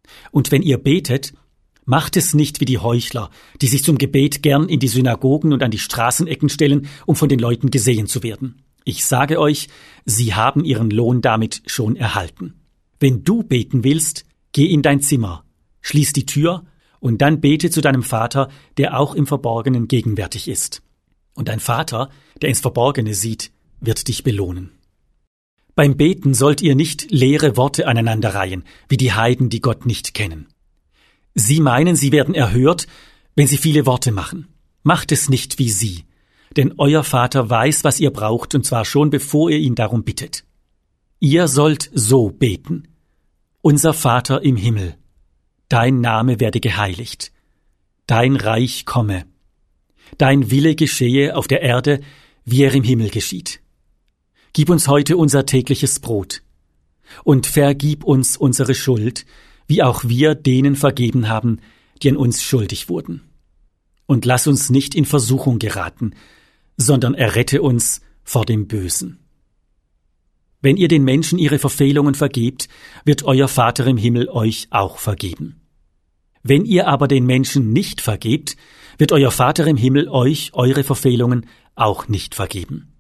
Und wenn ihr betet, macht es nicht wie die Heuchler, die sich zum Gebet gern in die Synagogen und an die Straßenecken stellen, um von den Leuten gesehen zu werden. Ich sage euch, sie haben ihren Lohn damit schon erhalten. Wenn du beten willst, geh in dein Zimmer, schließ die Tür und dann bete zu deinem Vater, der auch im Verborgenen gegenwärtig ist. Und dein Vater, der ins Verborgene sieht, wird dich belohnen. Beim Beten sollt ihr nicht leere Worte aneinanderreihen, wie die Heiden, die Gott nicht kennen. Sie meinen, sie werden erhört, wenn sie viele Worte machen. Macht es nicht wie sie, denn euer Vater weiß, was ihr braucht, und zwar schon bevor ihr ihn darum bittet. Ihr sollt so beten: Unser Vater im Himmel, dein Name werde geheiligt, dein Reich komme, dein Wille geschehe auf der Erde, wie er im Himmel geschieht. Gib uns heute unser tägliches Brot und vergib uns unsere Schuld, wie auch wir denen vergeben haben, die an uns schuldig wurden. Und lass uns nicht in Versuchung geraten, sondern errette uns vor dem Bösen. Wenn ihr den Menschen ihre Verfehlungen vergebt, wird euer Vater im Himmel euch auch vergeben. Wenn ihr aber den Menschen nicht vergebt, wird euer Vater im Himmel euch eure Verfehlungen auch nicht vergeben.